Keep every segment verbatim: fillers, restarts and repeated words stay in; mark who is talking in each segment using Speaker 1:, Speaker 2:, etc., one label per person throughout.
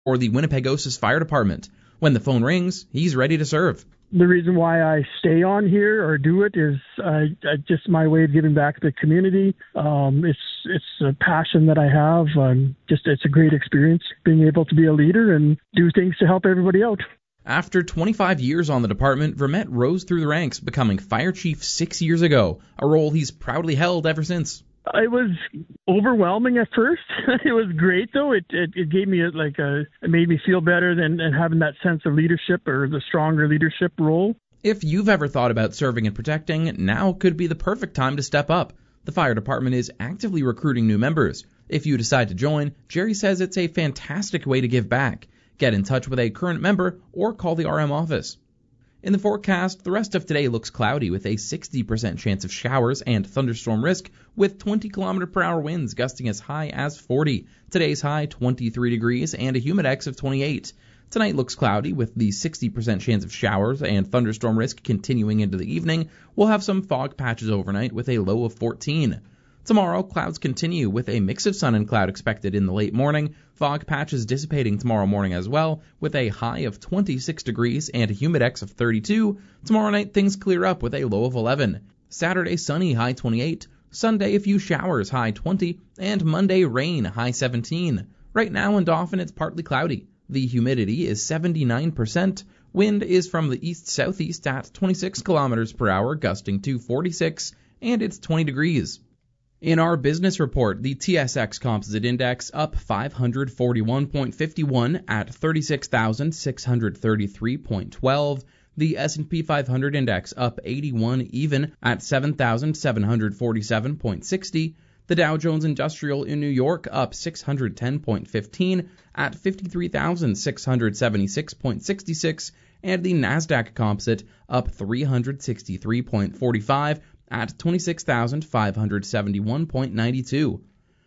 Speaker 1: or the Winnipegosis Fire Department. When the phone rings, he's ready to serve.
Speaker 2: The reason why I stay on here or do it is uh, just my way of giving back to the community. Um, it's it's a passion that I have. Um, just it's a great experience being able to be a leader and do things to help everybody out.
Speaker 1: After twenty-five years on the department, Vermette rose through the ranks, becoming fire chief six years ago, a role he's proudly held ever since.
Speaker 2: It was overwhelming at first. It was great, though. It, it it gave me a, like a it made me feel better than, than having that sense of leadership or the stronger leadership role.
Speaker 1: If you've ever thought about serving and protecting, now could be the perfect time to step up. The fire department is actively recruiting new members. If you decide to join, Jerry says it's a fantastic way to give back. Get in touch with a current member or call the R M office. In the forecast, the rest of today looks cloudy with a sixty percent chance of showers and thunderstorm risk with twenty kilometer per hour winds gusting as high as forty. Today's high twenty-three degrees and a humidex of twenty-eight. Tonight looks cloudy with the sixty percent chance of showers and thunderstorm risk continuing into the evening. We'll have some fog patches overnight with a low of fourteen. Tomorrow, clouds continue with a mix of sun and cloud expected in the late morning. Fog patches dissipating tomorrow morning as well, with a high of twenty-six degrees and a humidex of thirty-two. Tomorrow night, things clear up with a low of eleven. Saturday, sunny, high twenty-eight. Sunday, a few showers, high twenty. And Monday, rain, high seventeen. Right now in Dauphin, it's partly cloudy. The humidity is seventy-nine percent. Wind is from the east-southeast at twenty-six kilometers per hour, gusting to forty-six, and it's twenty degrees. In our business report, the T S X Composite Index up five hundred forty-one point five one at thirty-six thousand six hundred thirty-three point one two. The S and P five hundred Index up eighty-one even at seven thousand seven hundred forty-seven point six zero. The Dow Jones Industrial in New York up six hundred ten point one five at fifty-three thousand six hundred seventy-six point six six. And the Nasdaq Composite up three hundred sixty-three point four five at twenty-six thousand five hundred seventy-one point nine two.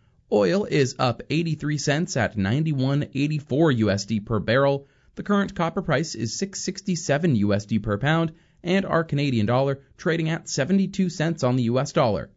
Speaker 1: Oil is up eighty-three cents at ninety-one eighty-four U S D per barrel. The current copper price is six sixty-seven U S D per pound, and our Canadian dollar trading at seventy-two cents on the U S dollar.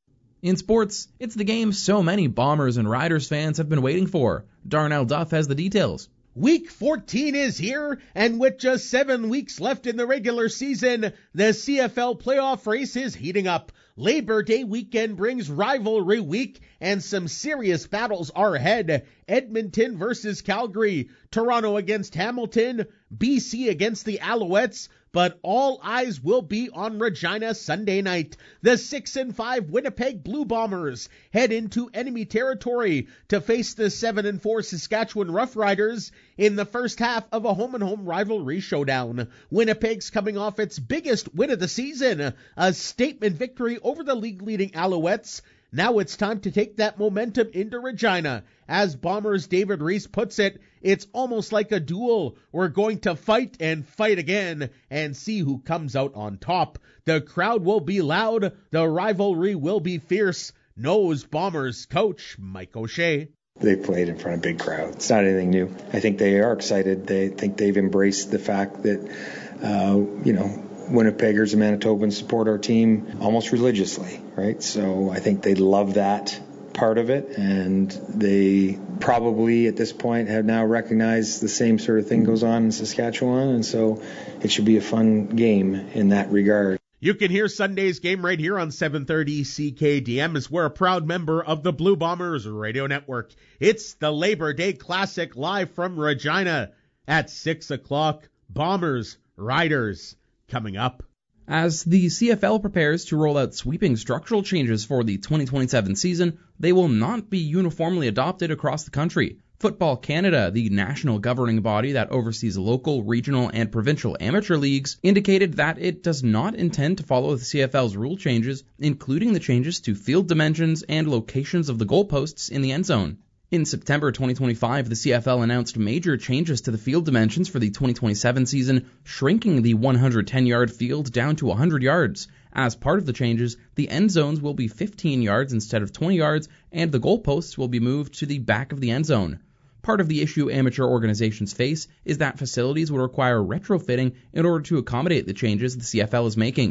Speaker 1: In sports, it's the game so many Bombers and Riders fans have been waiting for. Darnell Duff has the details.
Speaker 3: Week fourteen is here, and with just seven weeks left in the regular season, the C F L playoff race is heating up. Labor Day weekend brings rivalry week, and some serious battles are ahead. Edmonton versus Calgary, Toronto against Hamilton, B C against the Alouettes, but all eyes will be on Regina Sunday night. The six and five Winnipeg Blue Bombers head into enemy territory to face the seven and four Saskatchewan Roughriders in the first half of a home-and-home rivalry showdown. Winnipeg's coming off its biggest win of the season, a statement victory over the league-leading Alouettes. Now it's time to take that momentum into Regina. As Bombers' David Reese puts it, it's almost like a duel. We're going to fight and fight again and see who comes out on top. The crowd will be loud. The rivalry will be fierce, knows Bombers coach Mike O'Shea.
Speaker 4: They played in front of a big crowd. It's not anything new. I think they are excited. They think they've embraced the fact that, uh, you know, Winnipeggers and Manitobans support our team almost religiously, right? So I think they love that part of it, and they probably at this point have now recognized the same sort of thing goes on in Saskatchewan, and so it should be a fun game in that regard.
Speaker 3: You can hear Sunday's game right here on seven thirty C K D M, as we're a proud member of the Blue Bombers Radio Network. It's the Labor Day Classic live from Regina at six o'clock. Bombers, Riders, coming up.
Speaker 1: As the C F L prepares to roll out sweeping structural changes for the twenty twenty-seven season, they will not be uniformly adopted across the country. Football Canada, the national governing body that oversees local, regional, and provincial amateur leagues, indicated that it does not intend to follow the C F L's rule changes, including the changes to field dimensions and locations of the goalposts in the end zone. In September twenty twenty-five, the C F L announced major changes to the field dimensions for the twenty twenty-seven season, shrinking the one hundred ten yard field down to one hundred yards. As part of the changes, the end zones will be fifteen yards instead of twenty yards, and the goalposts will be moved to the back of the end zone. Part of the issue amateur organizations face is that facilities would require retrofitting in order to accommodate the changes the C F L is making.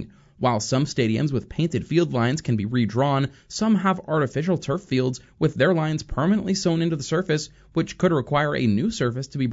Speaker 1: While some stadiums with painted field lines can be redrawn, some have artificial turf fields with their lines permanently sewn into the surface, which could require a new surface to be